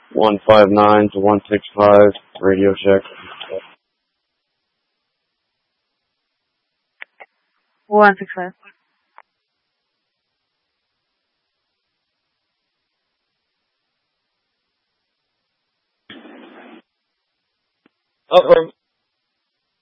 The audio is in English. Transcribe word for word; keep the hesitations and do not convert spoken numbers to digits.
one five nine to one six five, radio check. one six five. Oh,